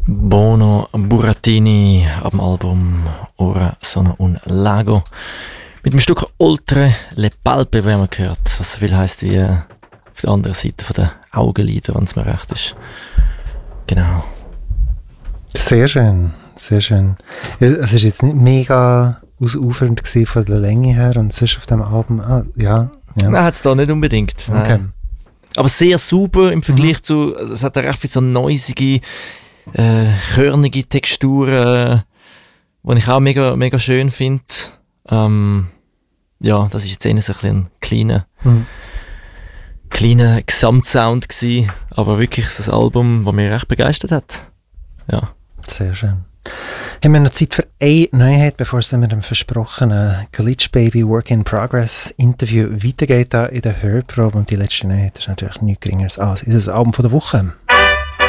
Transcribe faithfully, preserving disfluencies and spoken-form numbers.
Bono Burattini am Album Ora sono un lago. Mit dem Stück Oltre le Palpe, wie man gehört, was so viel heisst wie äh, auf der anderen Seite von der Augenlider, wenn es mir recht ist. Genau. Sehr schön, sehr schön. Es war jetzt nicht mega ausufernd gewesen von der Länge her und sonst auf dem Album, ah, ja. ja. Nein, hat es da nicht unbedingt. Okay. Aber sehr super im Vergleich mhm. zu, also es hat recht viel so noisige, äh, körnige Texturen, die ich auch mega, mega schön finde. Ähm, ja, das war jetzt eher so ein, ein kleiner, mhm. kleiner Gesamtsound gewesen, aber wirklich das Album, das mich recht begeistert hat. Ja. Sehr schön. Haben wir noch Zeit für eine Neuheit, bevor es dann mit dem versprochenen Glitch Baby Work in Progress Interview weitergeht da in der Hörprobe? Und die letzte Neuheit ist natürlich nichts Geringeres als unser Album von der Woche.